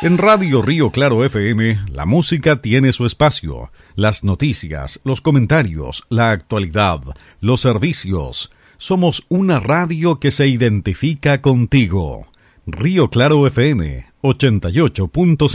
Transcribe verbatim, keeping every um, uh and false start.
En Radio Río Claro F M, la música tiene su espacio. Las noticias, los comentarios, la actualidad, los servicios. Somos una radio que se identifica contigo. Río Claro F M, ochenta y ocho punto cinco.